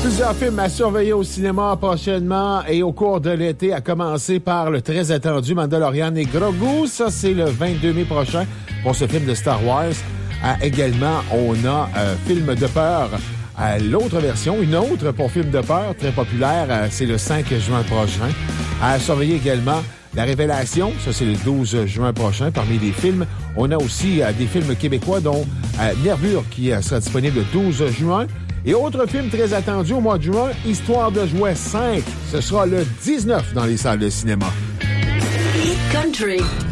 Plusieurs films à surveiller au cinéma prochainement et au cours de l'été, à commencer par le très attendu Mandalorian et Grogu. Ça, c'est le 22 mai prochain pour ce film de Star Wars. Également, on a un film de peur. L'autre version, une autre pour film de peur, très populaire, c'est le 5 juin prochain. À surveiller également La Révélation, ça c'est le 12 juin prochain. Parmi les films, on a aussi des films québécois, dont Nervure, qui sera disponible le 12 juin. Et autre film très attendu au mois de juin, Histoire de jouets 5. Ce sera le 19 dans les salles de cinéma. Hit Country.